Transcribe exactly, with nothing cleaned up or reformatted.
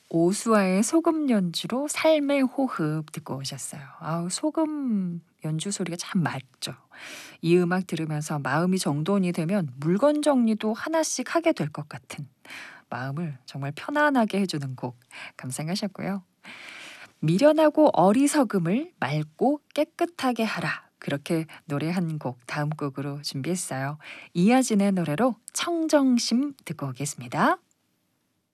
오수아의 소금 연주로 삶의 호흡 듣고 오셨어요. 아우 소금 연주 소리가 참 맑죠. 이 음악 들으면서 마음이 정돈이 되면 물건 정리도 하나씩 하게 될 것 같은 마음을 정말 편안하게 해 주는 곡 감상하셨고요. 미련하고 어리석음을 맑고 깨끗하게 하라. 그렇게 노래한 곡 다음 곡으로 준비했어요. 이하진의 노래로 청정심 듣고 오겠습니다.